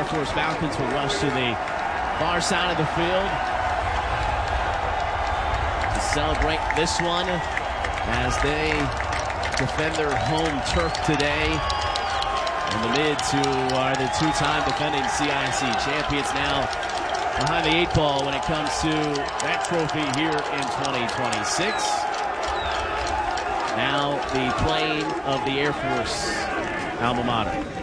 Air Force Falcons will rush to the far side of the field to celebrate this one as they defend their home turf today. And the Mids, who are the two-time defending CIC champions, now behind the 8 ball when it comes to that trophy here in 2026. Now the plane of the Air Force alma mater.